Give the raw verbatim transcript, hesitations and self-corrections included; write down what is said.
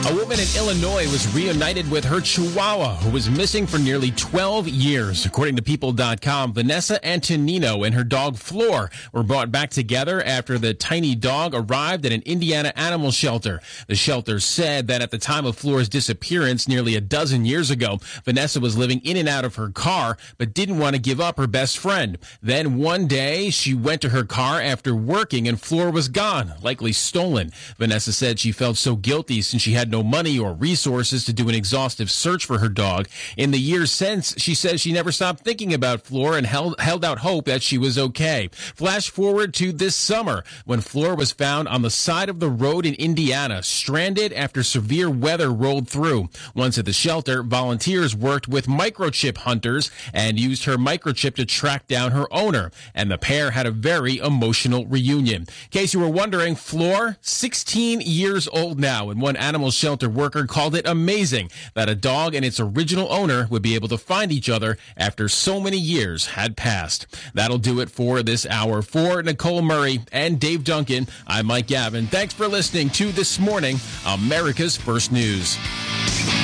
A woman in Illinois was reunited with her Chihuahua, who was missing for nearly twelve years. According to People dot com, Vanessa Antonino and her dog Floor were brought back together after the tiny dog arrived at an Indiana animal shelter. The shelter said that at the time of Floor's disappearance nearly a dozen years ago, Vanessa was living in and out of her car, but didn't want to give up her best friend. Then one day, she went to her car after working and Floor was gone, likely stolen. Vanessa said she felt so guilty since she had no money or resources to do an exhaustive search for her dog. In the years since, she says she never stopped thinking about Floor and held, held out hope that she was okay. Flash forward to this summer when Floor was found on the side of the road in Indiana, stranded after severe weather rolled through. Once at the shelter, volunteers worked with microchip hunters and used her microchip to track down her owner, and the pair had a very emotional reunion. In case you were wondering, Floor, sixteen years old now, and one animal shelter worker called it amazing that a dog and its original owner would be able to find each other after so many years had passed. That'll do it for this hour. For Nicole Murray and Dave Duncan, I'm Mike Gavin. Thanks for listening to This Morning, America's First News.